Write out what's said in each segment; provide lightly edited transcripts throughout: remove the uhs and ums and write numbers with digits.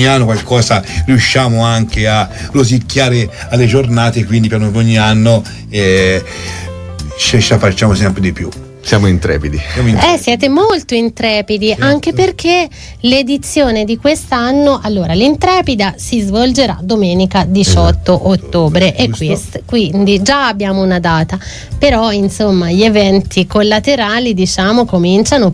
ogni anno qualcosa riusciamo anche a rosicchiare alle giornate, quindi per ogni anno ci facciamo sempre di più. Siamo intrepidi. Siete molto intrepidi, certo. Anche perché l'edizione di quest'anno, allora, l'Intrepida si svolgerà domenica 18 ottobre e quindi già abbiamo una data, però insomma gli eventi collaterali, diciamo, cominciano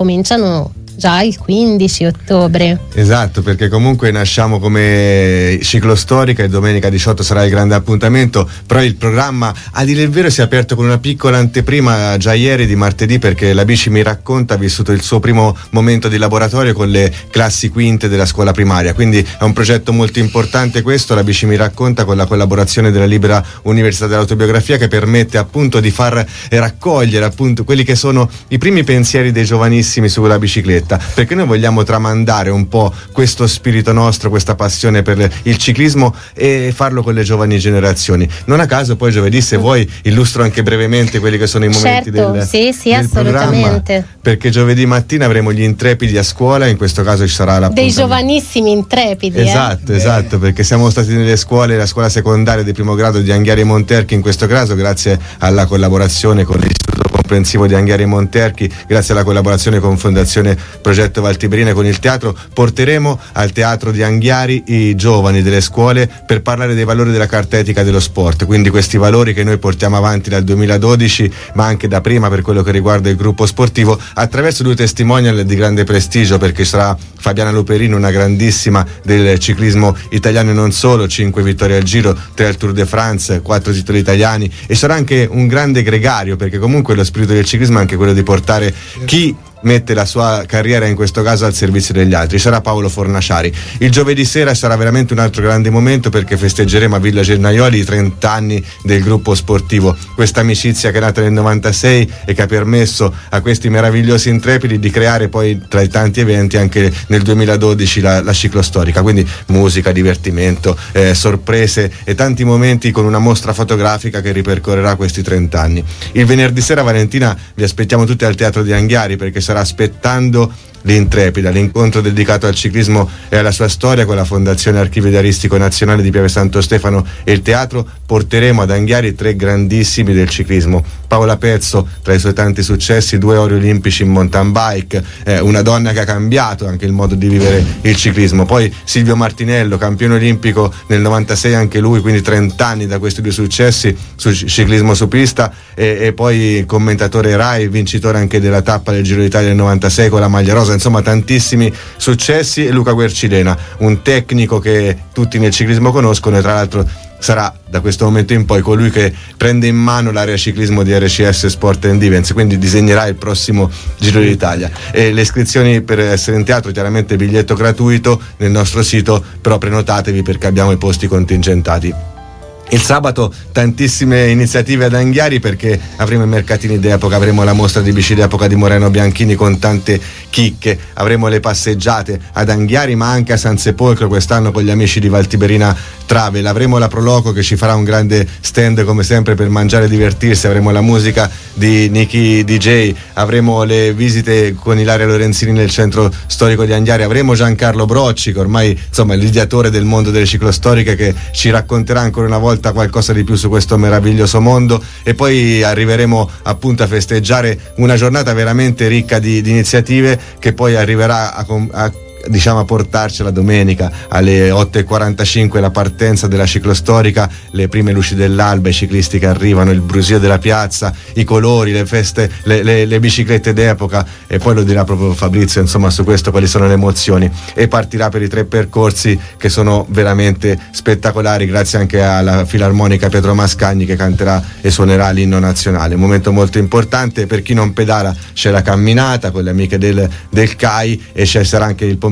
già il 15 ottobre. Esatto, perché comunque nasciamo come ciclostorica e domenica 18 sarà il grande appuntamento, però il programma, a dire il vero, si è aperto con una piccola anteprima già ieri di martedì, perché la Bici Mi Racconta ha vissuto il suo primo momento di laboratorio con le classi quinte della scuola primaria, quindi è un progetto molto importante questo, la Bici Mi Racconta, con la collaborazione della Libera Università dell'Autobiografia, che permette appunto di far raccogliere appunto quelli che sono i primi pensieri dei giovanissimi sulla bicicletta, perché noi vogliamo tramandare un po' questo spirito nostro, questa passione per il ciclismo, e farlo con le giovani generazioni. Non a caso poi giovedì, se vuoi, illustro anche brevemente quelli che sono i momenti del assolutamente, perché giovedì mattina avremo gli intrepidi a scuola, in questo caso ci sarà dei giovanissimi intrepidi. Esatto, perché siamo stati nelle scuole, la scuola secondaria di primo grado di Anghiari e Monterchi, in questo caso grazie alla collaborazione con l'Istituto Comprensivo di Anghiari e Monterchi, grazie alla collaborazione con Fondazione Progetto Valtiberina e con il teatro, porteremo al teatro di Anghiari i giovani delle scuole per parlare dei valori della carta etica dello sport, quindi questi valori che noi portiamo avanti dal 2012, ma anche da prima per quello che riguarda il gruppo sportivo, attraverso 2 testimonial di grande prestigio, perché sarà Fabiana Luperini, una grandissima del ciclismo italiano e non solo, 5 vittorie al Giro, 3 al Tour de France, 4 titoli italiani, e sarà anche un grande gregario, perché comunque lo spirito del ciclismo è anche quello di portare chi mette la sua carriera in questo caso al servizio degli altri. Sarà Paolo Fornaciari. Il giovedì sera sarà veramente un altro grande momento, perché festeggeremo a Villa Gennaioli i 30 anni del gruppo sportivo, questa amicizia che è nata nel 96 e che ha permesso a questi meravigliosi intrepidi di creare poi, tra i tanti eventi, anche nel 2012 la ciclostorica, quindi musica, divertimento, sorprese e tanti momenti, con una mostra fotografica che ripercorrerà questi 30 anni. Il venerdì sera, Valentina, vi aspettiamo tutti al Teatro di Anghiari, perché sarà aspettando l'Intrepida, l'incontro dedicato al ciclismo e alla sua storia con la Fondazione Archivio Diaristico Nazionale di Pieve Santo Stefano e il teatro. Porteremo ad Anghiari 3 grandissimi del ciclismo: Paola Pezzo, tra i suoi tanti successi, 2 ori olimpici in mountain bike, una donna che ha cambiato anche il modo di vivere il ciclismo. Poi Silvio Martinello, campione olimpico nel 96 anche lui, quindi 30 anni da questi 2 successi sul ciclismo su pista, e poi commentatore Rai, vincitore anche della tappa del Giro d'Italia del 96 con la maglia rosa. Insomma, tantissimi successi. E Luca Guercilena, un tecnico che tutti nel ciclismo conoscono, e tra l'altro sarà da questo momento in poi colui che prende in mano l'area ciclismo di RCS Sport and Events, quindi disegnerà il prossimo Giro d'Italia. E le iscrizioni per essere in teatro, chiaramente biglietto gratuito nel nostro sito, però prenotatevi perché abbiamo i posti contingentati. Il sabato tantissime iniziative ad Anghiari, perché avremo i mercatini d'epoca, avremo la mostra di bici d'epoca di Moreno Bianchini con tante chicche, avremo le passeggiate ad Anghiari ma anche a San Sepolcro quest'anno con gli amici di Valtiberina Travel, avremo la Proloco che ci farà un grande stand come sempre per mangiare e divertirsi, avremo la musica di Nicky DJ, avremo le visite con Ilaria Lorenzini nel centro storico di Anghiari, avremo Giancarlo Brocci che ormai insomma è l'ideatore del mondo delle ciclostoriche, che ci racconterà ancora una volta qualcosa di più su questo meraviglioso mondo. E poi arriveremo appunto a festeggiare una giornata veramente ricca di iniziative, che poi arriverà a portarci la domenica alle 8:45 la partenza della ciclostorica, le prime luci dell'alba, i ciclisti che arrivano, il brusio della piazza, i colori, le feste, le biciclette d'epoca, e poi lo dirà proprio Fabrizio insomma su questo quali sono le emozioni, e partirà per i 3 percorsi che sono veramente spettacolari, grazie anche alla Filarmonica Pietro Mascagni che canterà e suonerà l'inno nazionale. Un momento molto importante. Per chi non pedala c'è la camminata con le amiche del CAI, e ci sarà anche il pomeriggio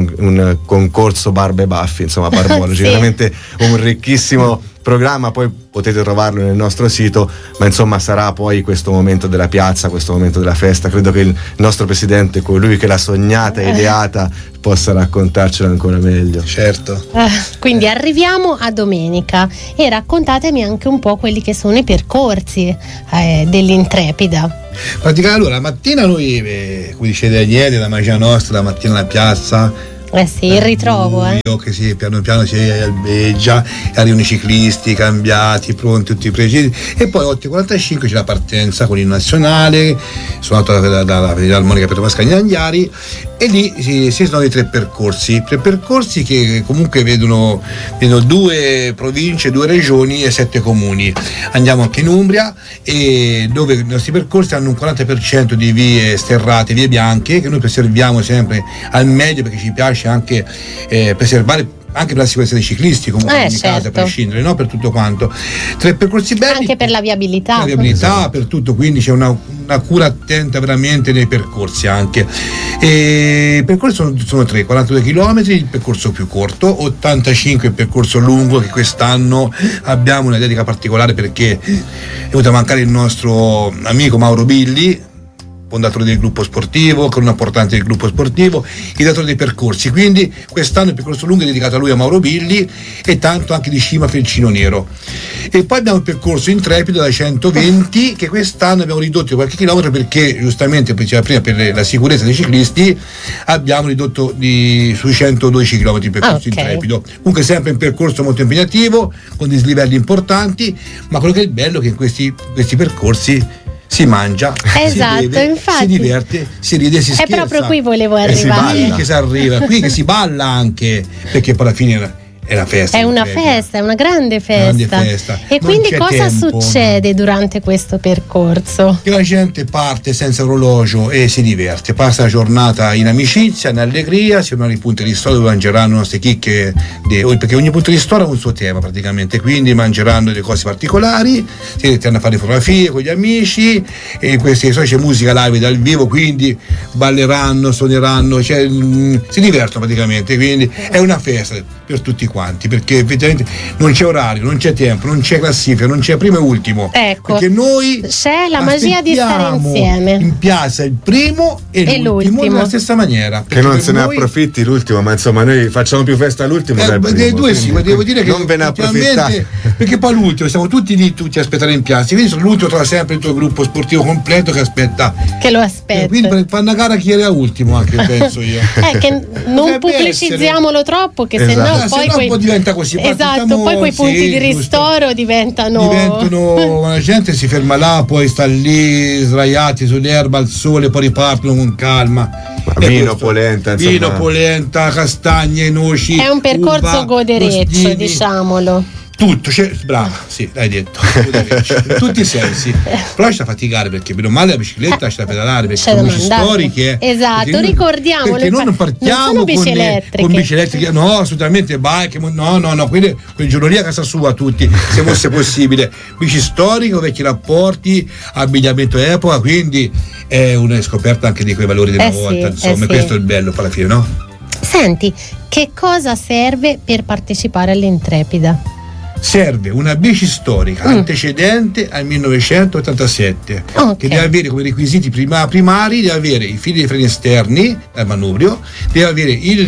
un concorso barbe e baffi, insomma barbologi, sì. Veramente un ricchissimo programma, poi potete trovarlo nel nostro sito, ma insomma sarà poi questo momento della piazza, questo momento della festa. Credo che il nostro presidente, colui che l'ha sognata e ideata, possa raccontarcela ancora meglio. Certo. Quindi arriviamo a domenica e raccontatemi anche un po' quelli che sono i percorsi dell'Intrepida. Praticamente allora la mattina noi, come dicete ieri, la magia nostra, la mattina alla piazza, Sì, il ritrovo. Che piano piano si albeggia, arrivano i ciclisti cambiati, pronti, tutti precisi, e poi 8:45 c'è la partenza con il nazionale, suonato dalla Filarmonica Pietro Mascagni di Anghiari, e lì si sono i tre percorsi che comunque vedono 2 province, 2 regioni e 7 comuni. Andiamo anche in Umbria, e dove i nostri percorsi hanno un 40% di vie sterrate, vie bianche, che noi preserviamo sempre al meglio, perché ci piace anche preservare anche per la sicurezza dei ciclisti, comunque in ogni caso, a prescindere, no? Per tutto quanto. 3 percorsi belli. Anche per la viabilità. La viabilità, per tutto, quindi c'è una cura attenta veramente nei percorsi anche. E i percorsi sono 3, 42 km, il percorso più corto, 85 il percorso lungo, che quest'anno abbiamo una dedica particolare perché è venuto a mancare il nostro amico Mauro Billi, fondatore del gruppo sportivo, con una portante del gruppo sportivo, ideatore dei percorsi. Quindi quest'anno il percorso lungo è dedicato a lui, a Mauro Billi, e tanto anche di Scima Felcino Nero. E poi abbiamo il percorso intrepido da 120, che quest'anno abbiamo ridotto di qualche chilometro, perché giustamente prima per la sicurezza dei ciclisti abbiamo ridotto sui 112 km il percorso intrepido. Comunque sempre un percorso molto impegnativo, con dislivelli importanti, ma quello che è il bello è che in questi percorsi si mangia, esatto, si beve, infatti, si diverte, si ride, si scherza. È proprio qui volevo arrivare. Qui che si arriva, qui che si balla anche, perché poi alla fine è una festa. È una festa, è una grande festa. E non quindi cosa succede durante questo percorso? Che la gente parte senza orologio e si diverte, passa la giornata in amicizia, in allegria, si vanno ai punti di storia dove mangeranno nostre chicche, perché ogni punto di storia ha un suo tema praticamente, quindi mangeranno delle cose particolari, si metteranno a fare fotografie con gli amici, e queste c'è musica live dal vivo, quindi balleranno, suoneranno, si divertono praticamente, quindi è una festa per tutti quanti, perché effettivamente non c'è orario, non c'è tempo, non c'è classifica, non c'è primo e ultimo, perché noi c'è la magia di stare insieme in piazza il primo e l'ultimo nella stessa maniera, che non se ne approfitti l'ultimo, ma insomma noi facciamo più festa all'ultimo dei due, sì, devo dire che non ve ne approfittate, perché poi all'ultimo siamo tutti lì, tutti a aspettare in piazza, quindi l'ultimo trova sempre il tuo gruppo sportivo completo che lo aspetta, quindi per fare una gara chi era ultimo, anche penso io che non pubblicizziamolo troppo, che se no poi diventa così, esatto, poi quei punti di ristoro diventano la gente si ferma là, poi sta lì sdraiati sull'erba al sole, poi ripartono con calma. Vino, polenta, castagne, noci, è un percorso godereccio, diciamolo. Tutto, brava, sì, l'hai detto, in tutti i sensi. Però lascia faticare, perché meno male la bicicletta lascia pedalare, perché sono bici storiche. Esatto, ricordiamolo. Perché noi non partiamo con bici elettriche, no, assolutamente, bike, no, quel giorno lì a casa sua tutti, se fosse possibile. Bici storiche, vecchi rapporti, abbigliamento epoca, quindi è una scoperta anche di quei valori della volta, insomma, questo è il bello alla fine, no? Senti, che cosa serve per partecipare all'Intrepida? Serve una bici storica antecedente al 1987, che deve avere come requisiti primari, deve avere i fili di freni esterni al manubrio, deve avere il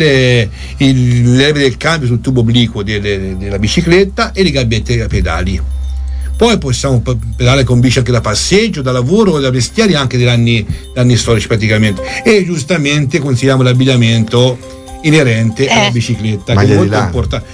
leve del cambio sul tubo obliquo della bicicletta e le gabbette ai pedali. Poi possiamo pedalare con bici anche da passeggio, da lavoro o da vestiari, anche degli anni storici praticamente, e giustamente consigliamo l'abbigliamento inerente alla bicicletta, che è molto importante.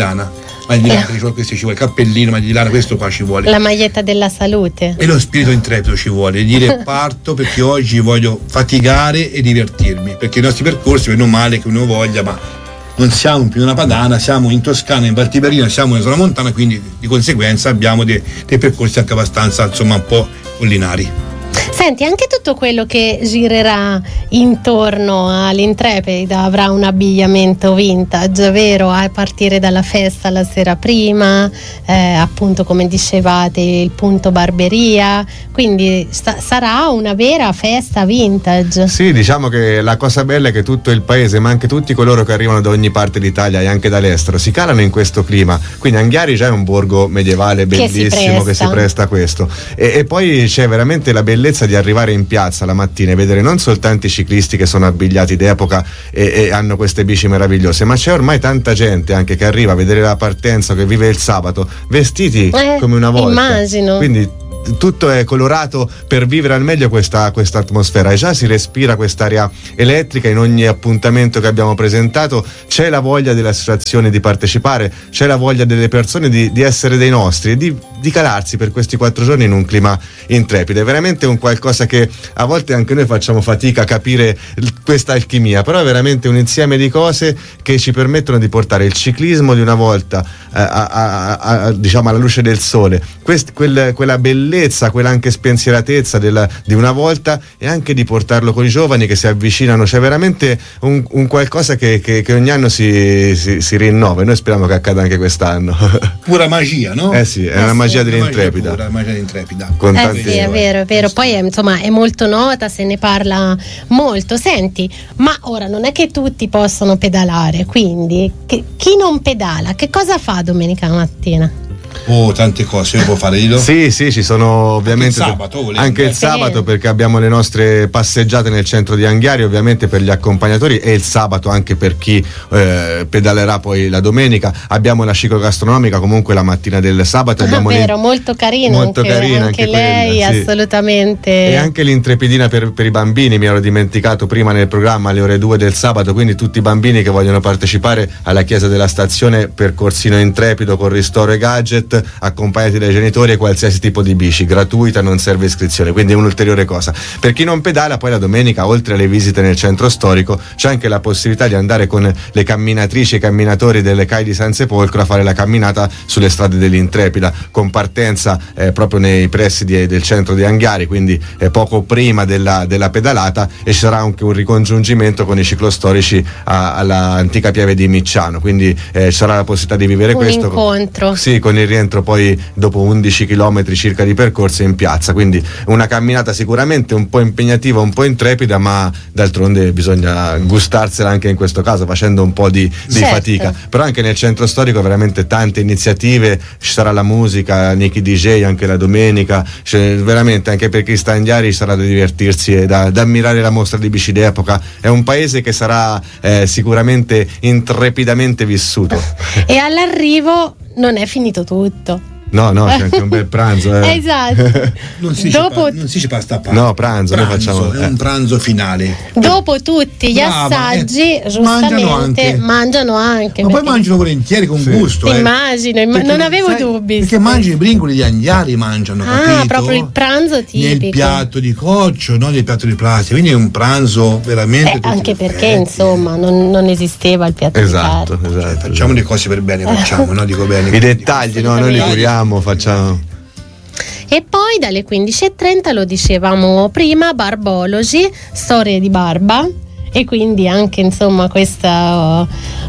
Questo ci vuole, cappellino, magliolana, questo qua ci vuole. La maglietta della salute. E lo spirito intrepido ci vuole, dire parto perché oggi voglio faticare e divertirmi, perché i nostri percorsi, meno male che uno voglia, ma non siamo più in una padana, siamo in Toscana, in Valtiberina, siamo in zona montana, quindi di conseguenza abbiamo dei percorsi anche abbastanza, insomma, un po' collinari. Senti, anche tutto quello che girerà intorno all'Intrepida avrà un abbigliamento vintage, vero? A partire dalla festa la sera prima, appunto come dicevate, il punto barberia, quindi sarà una vera festa vintage. Sì, diciamo che la cosa bella è che tutto il paese, ma anche tutti coloro che arrivano da ogni parte d'Italia e anche dall'estero, si calano in questo clima. Quindi Anghiari già è un borgo medievale bellissimo che si presta a questo, e poi c'è veramente la bellezza di arrivare in piazza la mattina e vedere non soltanto i ciclisti che sono abbigliati d'epoca e hanno queste bici meravigliose, ma c'è ormai tanta gente anche che arriva a vedere la partenza, che vive il sabato vestiti come una volta. Immagino. Quindi tutto è colorato per vivere al meglio questa atmosfera, e già si respira quest'aria elettrica in ogni appuntamento che abbiamo presentato. C'è la voglia delle associazioni di partecipare, c'è la voglia delle persone di essere dei nostri e di calarsi per questi 4 giorni in un clima intrepido. È veramente un qualcosa che a volte anche noi facciamo fatica a capire questa alchimia, però è veramente un insieme di cose che ci permettono di portare il ciclismo di una volta diciamo alla luce del sole, quella bellezza, quella anche spensieratezza di una volta, e anche di portarlo con i giovani che si avvicinano. C'è veramente un qualcosa che ogni anno si rinnova, e noi speriamo che accada anche quest'anno. Pura magia, no? Sì, è una magia dell'Intrepida. La magia dell'Intrepida. Con sì, è vero. Poi insomma è molto nota, se ne parla molto. Senti, ma ora non è che tutti possono pedalare, quindi chi non pedala, che cosa fa domenica mattina? Tante cose può fare, dillo. Sì, ci sono ovviamente anche il sabato, perché abbiamo le nostre passeggiate nel centro di Anghiari, ovviamente per gli accompagnatori, e il sabato anche per chi pedalerà poi la domenica. Abbiamo la ciclogastronomica comunque la mattina del sabato. Vero, molto carina anche lei, quella, sì. Assolutamente. E anche l'intrepidina per i bambini, mi ero dimenticato prima nel programma, alle ore 2 del sabato, quindi tutti i bambini che vogliono partecipare alla chiesa della stazione, percorsino intrepido con ristoro e gadget, accompagnati dai genitori, e qualsiasi tipo di bici gratuita, non serve iscrizione, quindi è un'ulteriore cosa. Per chi non pedala, poi la domenica, oltre alle visite nel centro storico, c'è anche la possibilità di andare con le camminatrici e camminatori delle CAI di San Sepolcro a fare la camminata sulle strade dell'Intrepida, con partenza proprio nei pressi del centro di Anghiari, quindi poco prima della pedalata, e ci sarà anche un ricongiungimento con i ciclostorici alla antica pieve di Micciano, quindi ci sarà la possibilità di vivere questo incontro. Sì, con il rientro poi dopo 11 km circa di percorso in piazza, quindi una camminata sicuramente un po' impegnativa, un po' intrepida, ma d'altronde bisogna gustarsela anche in questo caso, facendo un po' di fatica. Però anche nel centro storico veramente tante iniziative, ci sarà la musica, Nicky DJ anche la domenica, cioè, veramente anche per chi sta a Anghiari sarà da divertirsi e da ammirare la mostra di bici d'epoca. È un paese che sarà sicuramente intrepidamente vissuto. E all'arrivo non è finito tutto. No, c'è anche un bel pranzo. Esatto. Non si dice pasta a parte. No, pranzo, noi facciamo. È un pranzo finale. Dopo tutti gli assaggi, giustamente, mangiano anche. Ma poi mangiano volentieri, con gusto. Immagino, non avevo dubbi. Perché mangiano i brincoli di Anghiari, mangiano, capito? Proprio il pranzo tipico. Nel piatto di coccio, non nel piatto di plastica. Quindi è un pranzo veramente. Anche perché, insomma, non esisteva il piatto di carne. Esatto. Facciamo le cose per bene, no? Dico bene. I dettagli, no? Noi li curiamo. Facciamo. E poi dalle 15:30, lo dicevamo prima, Barbologi, storie di barba, e quindi anche insomma questo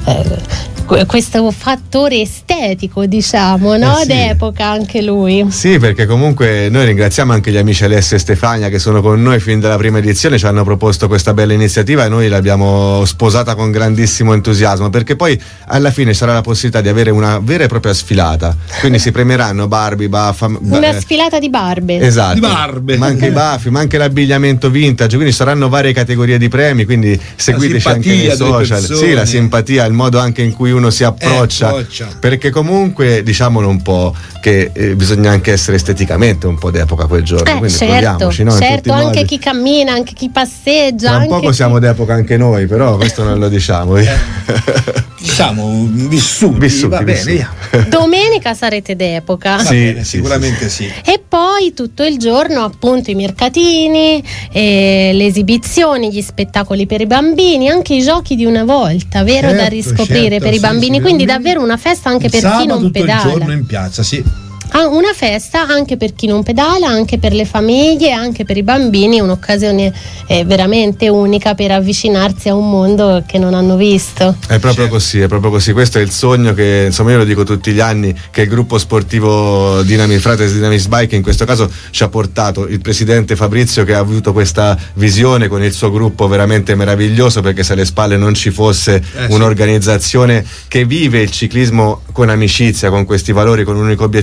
fattore estetico, diciamo, no? Sì. D'epoca anche lui. Sì, perché comunque noi ringraziamo anche gli amici Alessio e Stefania che sono con noi fin dalla prima edizione, ci hanno proposto questa bella iniziativa e noi l'abbiamo sposata con grandissimo entusiasmo, perché poi alla fine sarà la possibilità di avere una vera e propria sfilata, quindi si premieranno Barbie, una sfilata di barbe. Esatto, di barbe. Ma anche i baffi, ma anche l'abbigliamento vintage, quindi saranno varie categorie di premi, quindi seguiteci anche nei social. Sì, la simpatia, il modo anche in cui uno si approccia, perché comunque diciamolo un po' che bisogna anche essere esteticamente un po' d'epoca quel giorno, quindi proviamoci, no? Certo, anche chi cammina, anche chi passeggia. Tra un poco siamo d'epoca anche noi, però questo non lo diciamo. Diciamo vissuti. Va bene. Domenica sarete d'epoca. Sì, sicuramente sì. E poi tutto il giorno appunto i mercatini, le esibizioni, gli spettacoli per i bambini, anche i giochi di una volta, vero? Da riscoprire per i bambini, quindi davvero una festa anche per chi non pedala. Tutto il giorno in piazza, sì. Una festa anche per chi non pedala, anche per le famiglie, anche per i bambini, un'occasione veramente unica per avvicinarsi a un mondo che non hanno visto. È proprio così, questo è il sogno che, insomma, io lo dico tutti gli anni, che il gruppo sportivo Fratelli Dynamis Bike in questo caso ci ha portato, il presidente Fabrizio, che ha avuto questa visione con il suo gruppo veramente meraviglioso, perché se alle spalle non ci fosse un'organizzazione che vive il ciclismo con amicizia, con questi valori, con un unico obiettivo,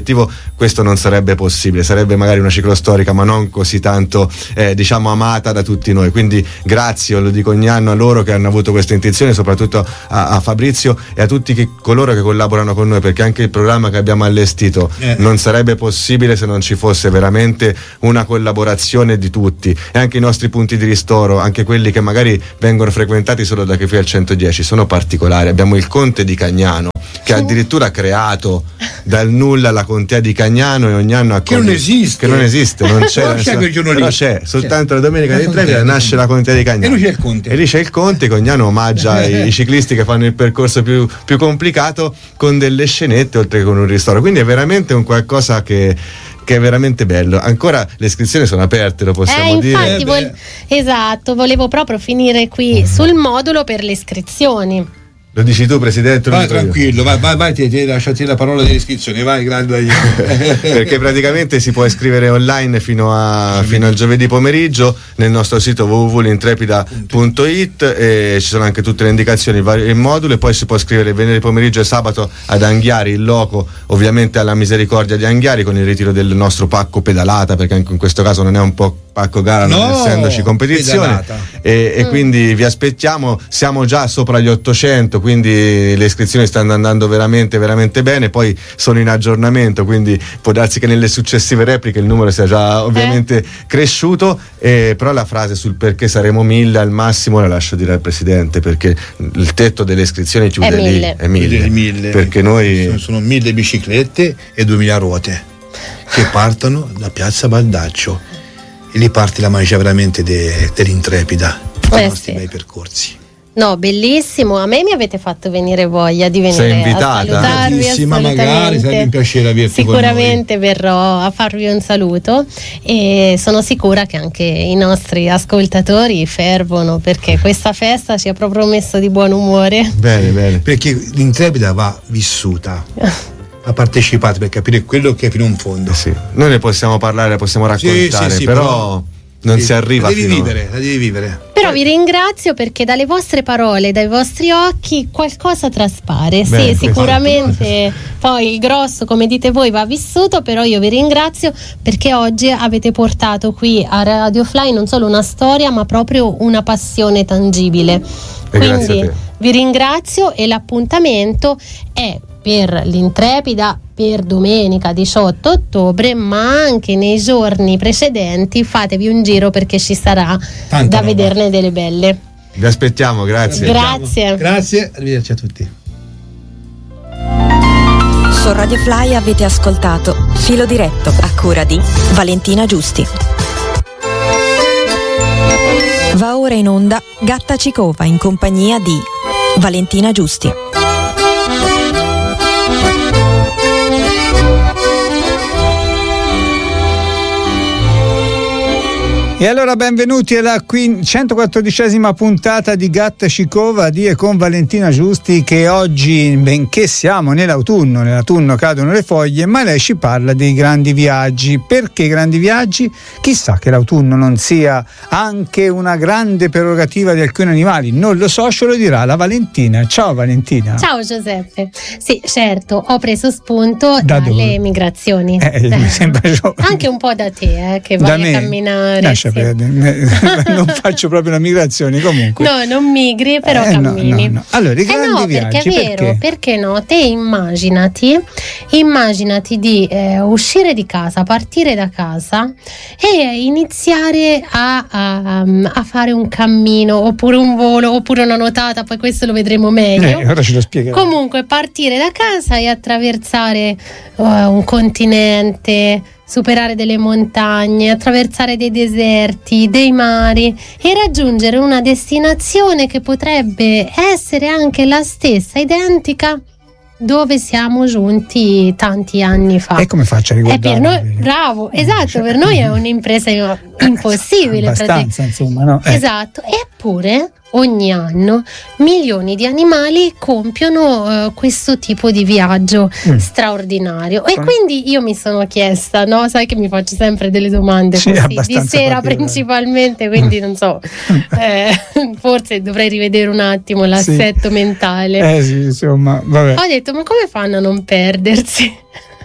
questo non sarebbe possibile, sarebbe magari una ciclostorica ma non così tanto diciamo amata da tutti noi. Quindi grazie, lo dico ogni anno, a loro che hanno avuto questa intenzione, soprattutto a Fabrizio e a tutti coloro che collaborano con noi, perché anche il programma che abbiamo allestito non sarebbe possibile se non ci fosse veramente una collaborazione di tutti. E anche i nostri punti di ristoro, anche quelli che magari vengono frequentati solo da chi fa il 110, sono particolari. Abbiamo il Conte di Cagnano che ha addirittura creato dal nulla la contea di Cagnano e ogni anno che non esiste, non c'è, però c'è soltanto la domenica di Intrepida nasce la contea di Cagnano e lì c'è il Conte. Cagnano omaggia i ciclisti che fanno il percorso più complicato con delle scenette oltre che con un ristoro, quindi è veramente un qualcosa che è veramente bello. Ancora le iscrizioni sono aperte, lo possiamo dire. Infatti esatto, volevo proprio finire qui sul modulo per le iscrizioni. Lo dici tu, Presidente? Vai tranquillo, vai, ti lasciati la parola delle iscrizioni, vai, grande. Perché praticamente si può iscrivere online fino al giovedì pomeriggio nel nostro sito www.intrepida.it, e ci sono anche tutte le indicazioni, il modulo, e poi si può iscrivere venerdì pomeriggio e sabato ad Anghiari, il loco ovviamente alla Misericordia di Anghiari, con il ritiro del nostro pacco pedalata, perché anche in questo caso non è un po' pacco gara, non essendoci competizione, e quindi vi aspettiamo. Siamo già sopra gli 800, quindi le iscrizioni stanno andando veramente veramente bene, poi sono in aggiornamento, quindi può darsi che nelle successive repliche il numero sia già ovviamente cresciuto, però la frase sul perché saremo 1000 al massimo la lascio dire al Presidente, perché il tetto delle iscrizioni chiude lì, è 1000, perché noi sono 1000 biciclette e 2000 ruote che partono da Piazza Baldaccio, e lì parte la magia veramente dell'Intrepida, i nostri bei percorsi. No, bellissimo, a me mi avete fatto venire voglia di venire. Sei invitata? A salutarvi, magari sarebbe un piacere averti sicuramente con noi. Verrò a farvi un saluto, e sono sicura che anche i nostri ascoltatori fervono perché questa festa ci ha proprio messo di buon umore. Bene. Perché l'Intrepida va vissuta, va partecipata, per capire quello che è fino in fondo. Sì. Noi ne possiamo parlare, possiamo raccontare, sì, però non si arriva la devi vivere. Però vi ringrazio perché dalle vostre parole, dai vostri occhi qualcosa traspare. Sì, sicuramente poi il grosso, come dite voi, va vissuto, però io vi ringrazio perché oggi avete portato qui a Radio Fly non solo una storia ma proprio una passione tangibile. Quindi vi ringrazio, e l'appuntamento è per l'Intrepida per domenica 18 ottobre, ma anche nei giorni precedenti fatevi un giro perché ci sarà da vederne delle belle. Vi aspettiamo, grazie. Grazie, arrivederci a tutti. Su Radio Fly avete ascoltato Filo Diretto a cura di Valentina Giusti. Va ora in onda Gatta Cicova in compagnia di Valentina Giusti. E allora benvenuti alla 114esima puntata di Gatta Cicova di e con Valentina Giusti, che oggi, benché siamo nell'autunno cadono le foglie, ma lei ci parla dei grandi viaggi. Perché grandi viaggi? Chissà che l'autunno non sia anche una grande prerogativa di alcuni animali, non lo so, ce lo dirà la Valentina. Ciao Valentina. Ciao Giuseppe. Sì, certo, ho preso spunto dalle migrazioni. Mi sembra anche un po' da te, che vai a camminare. Non faccio proprio la migrazione, comunque. No, non migri, però cammini. No. Allora, i grandi viaggi, perché è vero, perché no? Te immaginati di uscire di casa, partire da casa e iniziare a fare un cammino, oppure un volo, oppure una nuotata, poi questo lo vedremo meglio. Ora ce lo spiegherò. Comunque partire da casa e attraversare un continente, superare delle montagne, attraversare dei deserti, dei mari e raggiungere una destinazione che potrebbe essere anche la stessa, identica, dove siamo giunti tanti anni fa. E come faccio a riguardare? Per noi, bravo, esatto, per noi è un'impresa impossibile. Abbastanza, insomma, no? Esatto, eppure ogni anno milioni di animali compiono questo tipo di viaggio straordinario. E quindi io mi sono chiesta, no? Sai che mi faccio sempre delle domande così, di sera principalmente, quindi non so, forse dovrei rivedere un attimo l'assetto mentale. Sì, insomma, vabbè. Ho detto, ma come fanno a non perdersi?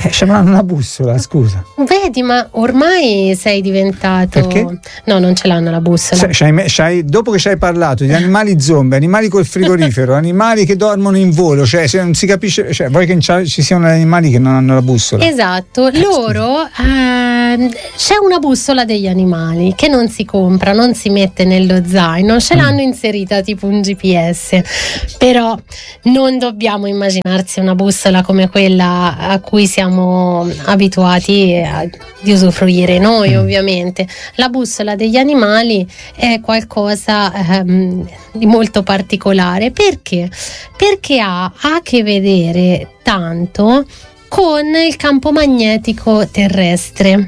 Ci avranno una bussola, scusa. Vedi, ma ormai sei diventato. Perché? No, non ce l'hanno la bussola. Dopo che ci hai parlato di animali zombie, animali col frigorifero, animali che dormono in volo, cioè se non si capisce, cioè vuoi che ci siano animali che non hanno la bussola? Esatto, loro c'è una bussola degli animali che non si compra, non si mette nello zaino, ce l'hanno inserita tipo un GPS, però non dobbiamo immaginarsi una bussola come quella a cui siamo abituati di usufruire noi, ovviamente. La bussola degli animali è qualcosa di molto particolare. Perché? Perché ha a che vedere tanto con il campo magnetico terrestre.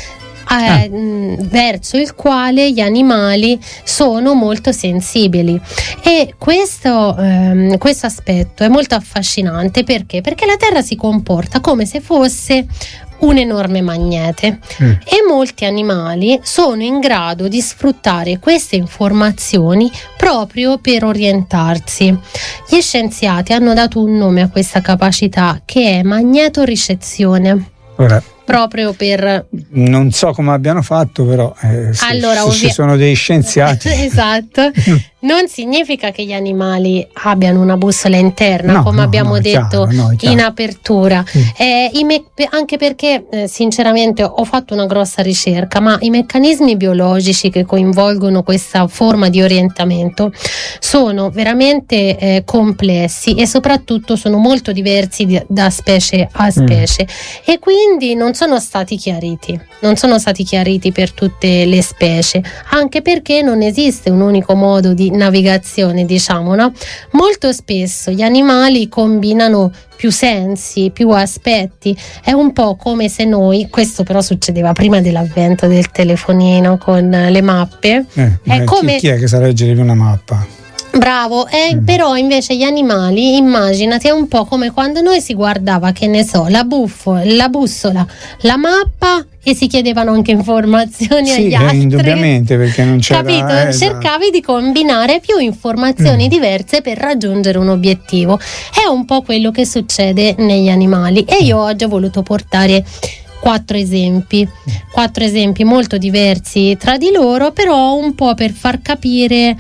Verso il quale gli animali sono molto sensibili, e questo aspetto è molto affascinante. Perché? Perché la Terra si comporta come se fosse un enorme magnete e molti animali sono in grado di sfruttare queste informazioni proprio per orientarsi. Gli scienziati hanno dato un nome a questa capacità, che è magnetoricezione. Ora, proprio per... Non so come abbiano fatto, però se ci sono dei scienziati. Esatto. Non significa che gli animali abbiano una bussola interna, come abbiamo detto in apertura. Anche perché sinceramente ho fatto una grossa ricerca, ma i meccanismi biologici che coinvolgono questa forma di orientamento sono veramente complessi, e soprattutto sono molto diversi da specie a specie, e quindi non sono stati chiariti per tutte le specie, anche perché non esiste un unico modo di navigazione, diciamo, no? Molto spesso gli animali combinano più sensi, più aspetti. È un po' come se noi, questo però succedeva prima dell'avvento del telefonino con le mappe, è come... Chi è che sa leggere una mappa? Bravo, però invece gli animali, immaginati, è un po' come quando noi si guardava, che ne so, la bussola, la mappa, e si chiedevano anche informazioni agli altri. Indubbiamente, perché non c'era. Capito? Cercavi di combinare più informazioni diverse per raggiungere un obiettivo. È un po' quello che succede negli animali, e io oggi ho voluto portare 4 esempi molto diversi tra di loro, però un po' per far capire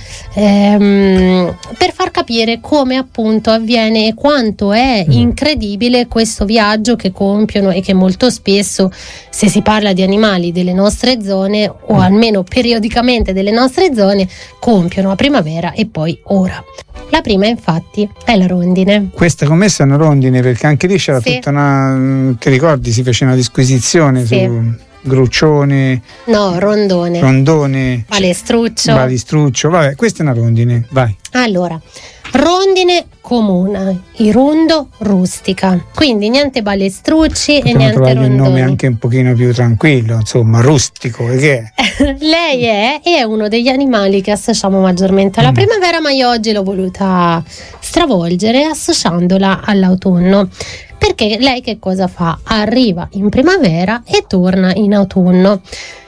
come appunto avviene e quanto è incredibile questo viaggio che compiono, e che molto spesso, se si parla di animali delle nostre zone, o almeno periodicamente delle nostre zone, compiono a primavera e poi ora. La prima infatti è la rondine. Questa commessa è una rondine, perché anche lì c'era tutta una... Ti ricordi? Si fece una disquisizione su gruccione. No, rondone. Balestruccio. Vabbè, questa è una rondine. Vai. Allora, rondine comune, irundo rustica. Quindi niente balestrucci e niente rondoni. Un nome anche un pochino più tranquillo, insomma, rustico, perché lei è uno degli animali che associamo maggiormente alla primavera, ma io oggi l'ho voluta stravolgere associandola all'autunno. Perché lei che cosa fa? Arriva in primavera e torna in autunno.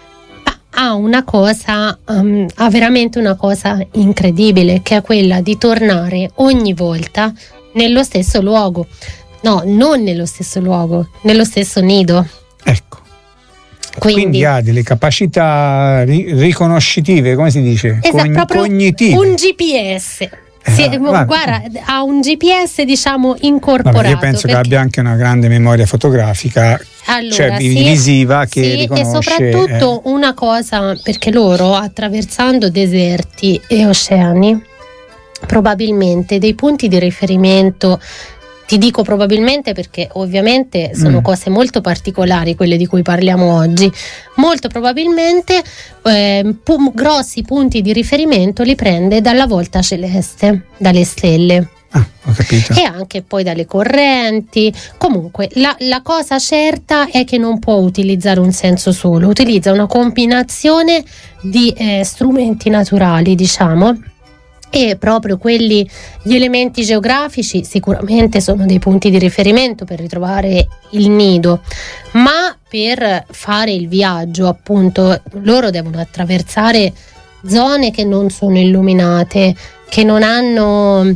Ha veramente una cosa incredibile, che è quella di tornare ogni volta nello stesso luogo. No, non nello stesso luogo, nello stesso nido. Ecco. Quindi ha delle capacità riconoscitive, come si dice? Cognitive. Un GPS. Guarda, ha un GPS, diciamo, incorporato. Vabbè, io penso che abbia anche una grande memoria fotografica, cioè visiva, che riconosce. E soprattutto una cosa, perché loro, attraversando deserti e oceani, probabilmente dei punti di riferimento, ti dico probabilmente perché ovviamente sono cose molto particolari quelle di cui parliamo oggi, molto probabilmente grossi punti di riferimento li prende dalla volta celeste, dalle stelle. Ho capito. E anche poi dalle correnti. Comunque la cosa certa è che non può utilizzare un senso solo, utilizza una combinazione di strumenti naturali, diciamo. E proprio gli elementi geografici sicuramente sono dei punti di riferimento per ritrovare il nido, ma per fare il viaggio, appunto, loro devono attraversare zone che non sono illuminate, che non hanno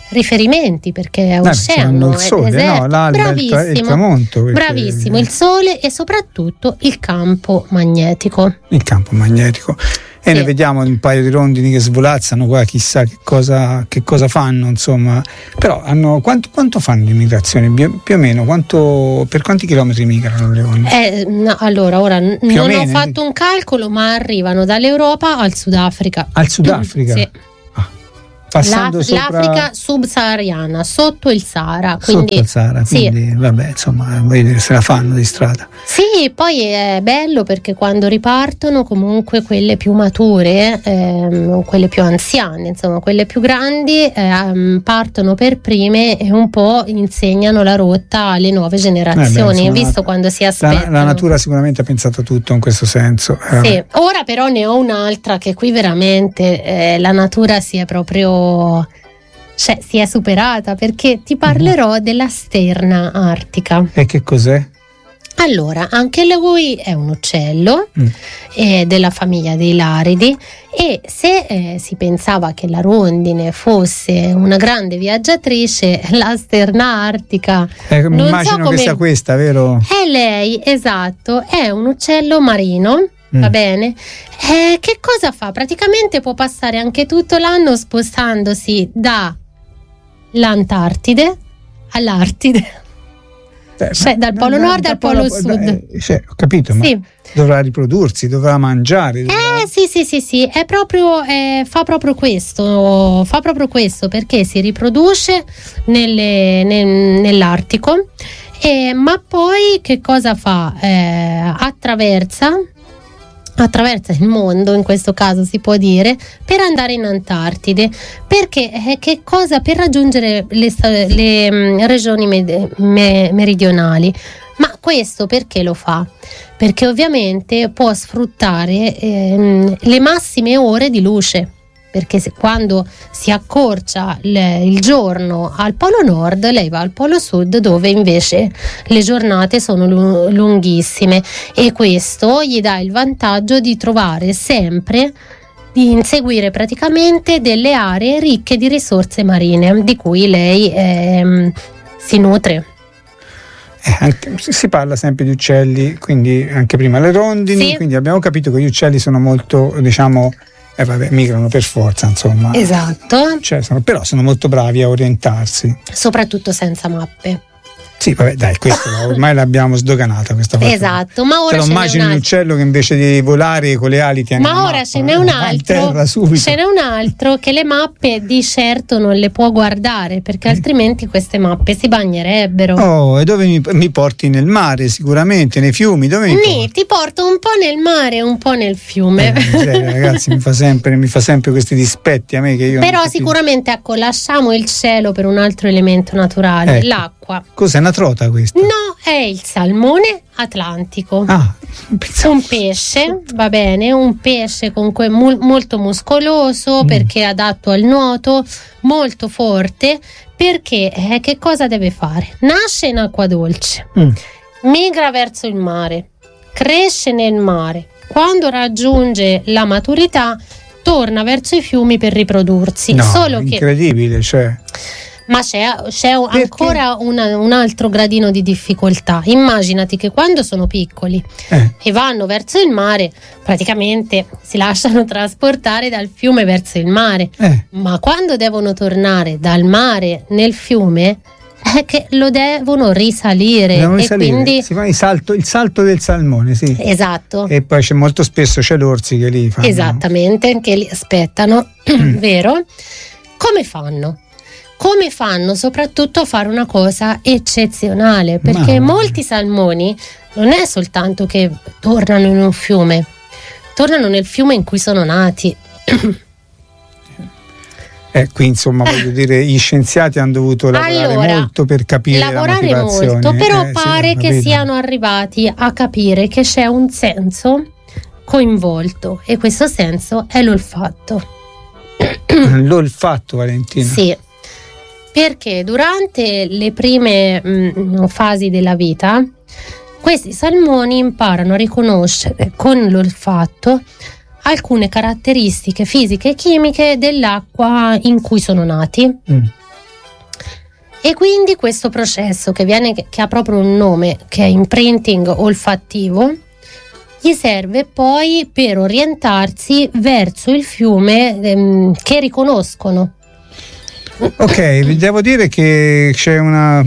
riferimenti, perché è oceano, il sole, deserto. l'alba, il tramonto. Bravissimo, il sole e soprattutto il campo magnetico. Il campo magnetico. E ne vediamo un paio di rondini che svolazzano qua, chissà che cosa fanno, insomma. Però quanto fanno di migrazione? Più o meno, per quanti chilometri migrano le onde? No, allora, ora non ho fatto un calcolo, ma arrivano dall'Europa al Sudafrica. Al Sudafrica? Sì. Passando l'Africa subsahariana, sotto il Sahara, quindi, sotto il Sahara, quindi vabbè, insomma, se la fanno di strada. Sì, poi è bello perché quando ripartono comunque quelle più mature, quelle più anziane, insomma quelle più grandi, partono per prime e un po' insegnano la rotta alle nuove generazioni, visto quando si aspettano. La natura sicuramente ha pensato tutto in questo senso. Sì. Ora però ne ho un'altra che qui veramente la natura si è superata, perché ti parlerò della sterna artica. E che cos'è? Allora, anche lui è un uccello della famiglia dei laridi, e se si pensava che la rondine fosse una grande viaggiatrice, la sterna artica immagino che sia questa, vero? È lei, esatto, è un uccello marino. Va bene? Che cosa fa? Praticamente può passare anche tutto l'anno spostandosi dall'Antartide all'Artide, cioè dal polo nord al polo sud. Ho capito, ma dovrà riprodursi, dovrà mangiare. Sì, è proprio, fa proprio questo, perché si riproduce nell'Artico, ma poi che cosa fa? Attraversa il mondo, in questo caso si può dire, per andare in Antartide, perché per raggiungere le regioni meridionali. Ma questo perché lo fa? Perché ovviamente può sfruttare le massime ore di luce, perché quando si accorcia il giorno al polo nord, lei va al polo sud, dove invece le giornate sono lunghissime, e questo gli dà il vantaggio di trovare sempre, di inseguire praticamente delle aree ricche di risorse marine di cui lei si nutre. Si parla sempre di uccelli, quindi anche prima le rondini, quindi abbiamo capito che gli uccelli sono molto, migrano per forza, insomma. Esatto. Però sono molto bravi a orientarsi. Soprattutto senza mappe. Sì, vabbè, dai, questo ormai l'abbiamo sdoganata questa cosa. Esatto, ma ora immagini un uccello che invece di volare con le ali tiene ma ora ce n'è un altro. Ce n'è un altro che le mappe di certo non le può guardare, perché altrimenti queste mappe si bagnerebbero. Oh, e dove mi porti? Nel mare, sicuramente, nei fiumi, dove ti porto un po' nel mare e un po' nel fiume. Ragazzi, mi fa sempre questi dispetti a me che io. Però sicuramente, lasciamo il cielo per un altro elemento naturale, l'acqua. Cos'è, una trota questa? No, è il salmone atlantico. Un pesce, va bene, un pesce comunque molto muscoloso, perché è adatto al nuoto, molto forte, perché che cosa deve fare? Nasce in acqua dolce, migra verso il mare, cresce nel mare, quando raggiunge la maturità torna verso i fiumi per riprodursi. Incredibile, Ma c'è ancora un altro gradino di difficoltà. Immaginati che quando sono piccoli e vanno verso il mare, praticamente si lasciano trasportare dal fiume verso il mare, ma quando devono tornare dal mare nel fiume è che lo devono risalire. Quindi si fa il salto del salmone, sì. Esatto. E poi molto spesso c'è l'orsi che li fanno. Esattamente, che li aspettano. Vero? Come fanno soprattutto a fare una cosa eccezionale, perché molti salmoni non è soltanto che tornano in un fiume, tornano nel fiume in cui sono nati. Qui insomma voglio dire, gli scienziati hanno dovuto lavorare molto per capire la motivazione. Molto, però pare che siano arrivati a capire che c'è un senso coinvolto, e questo senso è l'olfatto. L'olfatto, Valentina? Sì. Perché durante le prime fasi della vita questi salmoni imparano a riconoscere con l'olfatto alcune caratteristiche fisiche e chimiche dell'acqua in cui sono nati. E quindi questo processo che ha proprio un nome, che è imprinting olfattivo, gli serve poi per orientarsi verso il fiume che riconoscono. Ok, devo dire che c'è una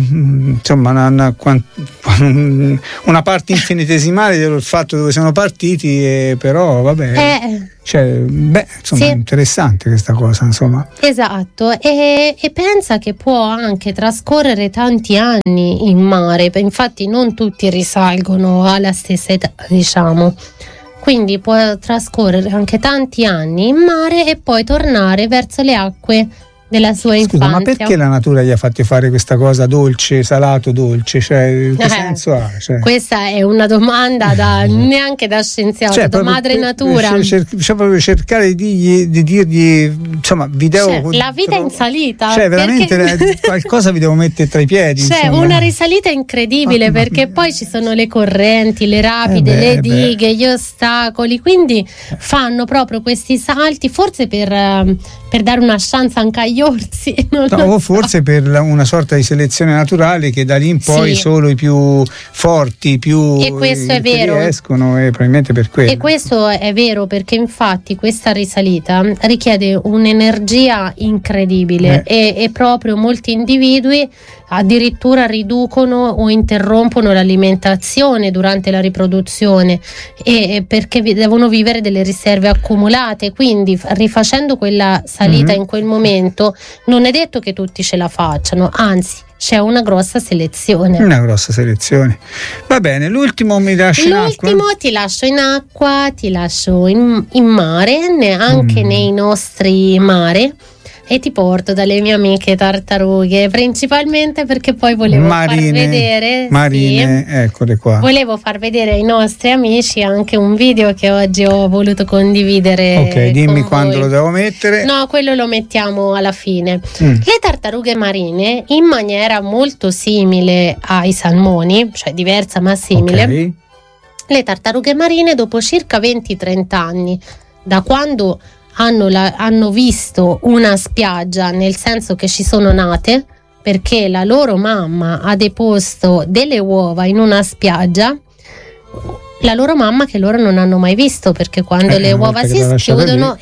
parte infinitesimale dell'olfatto dove sono partiti, però vabbè. Sì. È interessante questa cosa, insomma. Esatto, e pensa che può anche trascorrere tanti anni in mare, infatti non tutti risalgono alla stessa età, diciamo. Quindi può trascorrere anche tanti anni in mare e poi tornare verso le acque della sua infanzia. Ma perché la natura gli ha fatto fare questa cosa dolce, salato, dolce? Cioè, che senso ha? Cioè? Questa è una domanda neanche da scienziato, da madre natura. Proprio cercare di dirgli, insomma, vi devo. La vita è in salita. Cioè, veramente qualcosa vi devo mettere tra i piedi. C'è una risalita incredibile, perché poi ci sono le correnti, le rapide, le dighe, gli ostacoli, quindi fanno proprio questi salti, forse per dare una chance anche agli orsi, o forse per una sorta di selezione naturale, che da lì in poi solo i più forti, e questo è vero, riescono, e probabilmente per quello. E questo è vero, perché infatti questa risalita richiede un'energia incredibile e proprio molti individui addirittura riducono o interrompono l'alimentazione durante la riproduzione, e perché devono vivere delle riserve accumulate, quindi rifacendo quella salita in quel momento non è detto che tutti ce la facciano, anzi c'è una grossa selezione. Va bene, l'ultimo mi lasci in acqua? L'ultimo ti lascio in acqua, ti lascio in mare, neanche nei nostri mari, e ti porto dalle mie amiche tartarughe, principalmente perché poi volevo far vedere eccole qua. Volevo far vedere ai nostri amici anche un video che oggi ho voluto condividere. Ok, dimmi quando lo devo mettere. No, quello lo mettiamo alla fine. Le tartarughe marine, in maniera molto simile ai salmoni, cioè diversa ma simile, le tartarughe marine dopo circa 20-30 anni da quando hanno visto una spiaggia, nel senso che ci sono nate perché la loro mamma ha deposto delle uova in una spiaggia, la loro mamma che loro non hanno mai visto, perché quando le uova si schiudono,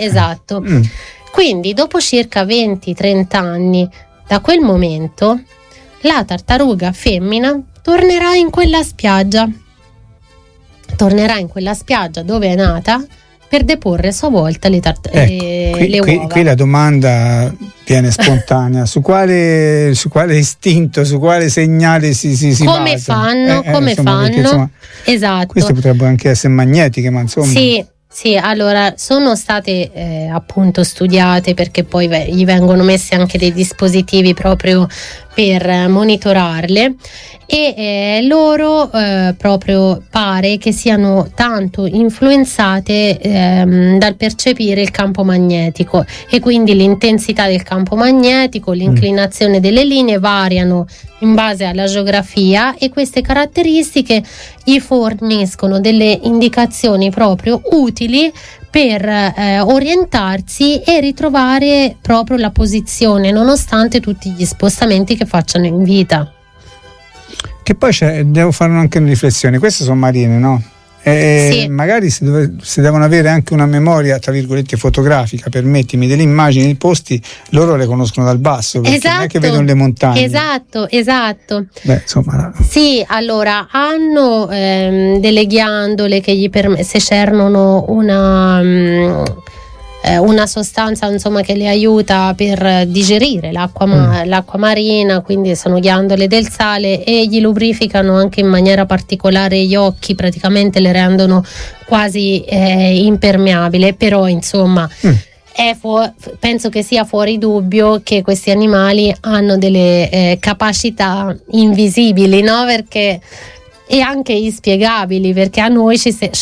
quindi dopo circa 20-30 anni da quel momento la tartaruga femmina tornerà in quella spiaggia dove è nata, per deporre a sua volta le uova. Qui la domanda viene spontanea: su quale istinto, su quale segnale si come basa? fanno? Perché, insomma, esatto. Queste potrebbero anche essere magnetiche, ma insomma. Sì, allora sono state appunto studiate, perché poi gli vengono messi anche dei dispositivi proprio per monitorarle, e loro proprio pare che siano tanto influenzate dal percepire il campo magnetico, e quindi l'intensità del campo magnetico, l'inclinazione delle linee variano in base alla geografia, e queste caratteristiche gli forniscono delle indicazioni proprio utili per orientarsi e ritrovare proprio la posizione, nonostante tutti gli spostamenti che facciano in vita. Che poi devo fare anche una riflessione: queste sono marine, no? Magari se devono avere anche una memoria tra virgolette fotografica, permettimi, delle immagini dei posti, loro le conoscono dal basso, perché non è che vedono le montagne. Esatto. Insomma. Sì, allora hanno delle ghiandole che gli secernono una sostanza, insomma, che le aiuta per digerire l'acqua marina, quindi sono ghiandole del sale, e gli lubrificano anche in maniera particolare gli occhi, praticamente le rendono quasi impermeabile, però insomma penso che sia fuori dubbio che questi animali hanno delle capacità invisibili, no? Perché, e anche inspiegabili, perché a noi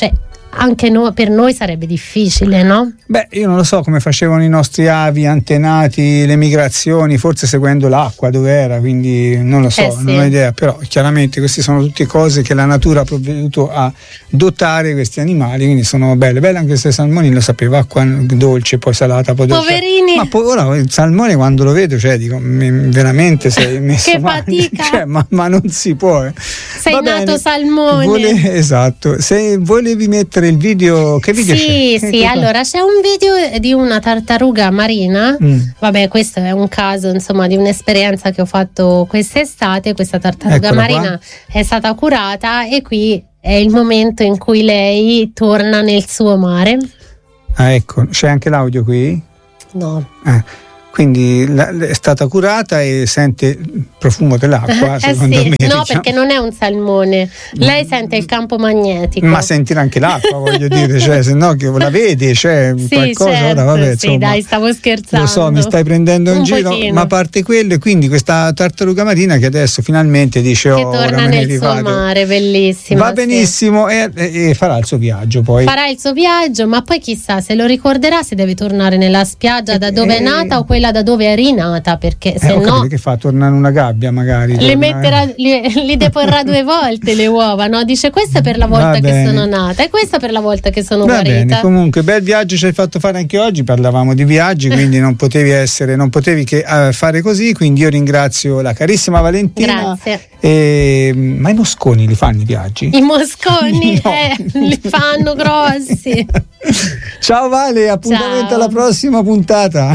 anche per noi sarebbe difficile, no? Beh, io non lo so come facevano i nostri avi antenati le migrazioni, forse seguendo l'acqua dove era, quindi non lo so, sì. Non ho idea, però chiaramente queste sono tutte cose che la natura ha provveduto a dotare questi animali, quindi sono belle anche se salmoni, lo sapeva, acqua dolce, poi salata, poi dolce. Poverini! Ma poi ora il salmone quando lo vedo, cioè dico, veramente sei messo che male. fatica! Cioè, ma non si può. Sei Va nato bene. salmone. Esatto, se volevi mettere il video, che video c'è? Sì, allora c'è un video di una tartaruga marina. Vabbè, questo è un caso, insomma, di un'esperienza che ho fatto quest'estate. Questa tartaruga Eccola marina qua. è stata curata e qui è il momento in cui lei torna nel suo mare. Ah, ecco, c'è anche l'audio qui? No. Quindi è stata curata e sente il profumo dell'acqua, secondo sì. me. No, perché non è un salmone. Lei sente il campo magnetico. Ma sentirà anche l'acqua, voglio dire, cioè, se no che la vede, c'è qualcosa. Certo, ora, vabbè, sì, insomma, dai, stavo scherzando. Lo so, mi stai prendendo in Un giro, pochino. ma a parte quello, e quindi questa tartaruga marina che adesso finalmente dice che ora torna me ne nel suo rivado. mare, bellissimo. Va benissimo, e farà il suo viaggio poi. Farà il suo viaggio, ma poi chissà se lo ricorderà, se deve tornare nella spiaggia da dove è nata o quella da dove è rinata, perché se ho no capito, che fa? Torna in una gabbia magari. li deporrà 2 volte le uova, no? Dice questa è per la volta che sono nata e questa per la volta che sono Va guarita. bene, comunque bel viaggio ci hai fatto fare anche oggi, parlavamo di viaggi, quindi non potevi che fare così, quindi io ringrazio la carissima Valentina. Grazie. Ma i mosconi li fanno i viaggi? I mosconi No. li fanno grossi. Ciao Vale, appuntamento Ciao. alla prossima puntata.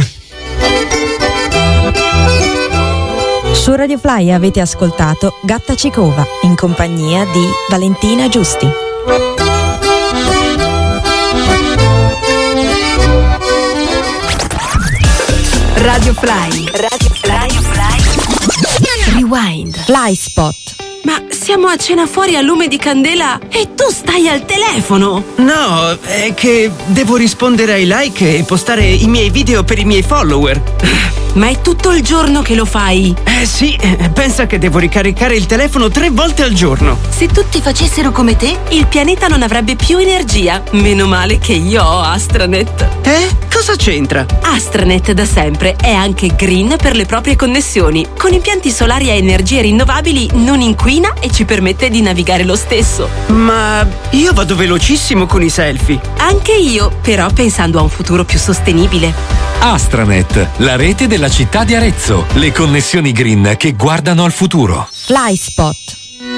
Su Radio Fly avete ascoltato Gatta Cicova in compagnia di Valentina Giusti. Radio Fly. Rewind. Fly Spot. Ma siamo a cena fuori a lume di candela e tu stai al telefono. No, è che devo rispondere ai like e postare i miei video per i miei follower. Ma è tutto il giorno che lo fai. Sì, pensa che devo ricaricare il telefono 3 volte al giorno. Se tutti facessero come te, il pianeta non avrebbe più energia. Meno male che io ho Astranet. Cosa c'entra? Astranet da sempre è anche green per le proprie connessioni. Con impianti solari a energie rinnovabili non inquina e ci permette di navigare lo stesso. Ma io vado velocissimo con i selfie. Anche io, però pensando a un futuro più sostenibile. Astranet, la rete della città di Arezzo. Le connessioni green che guardano al futuro. Fly Spot.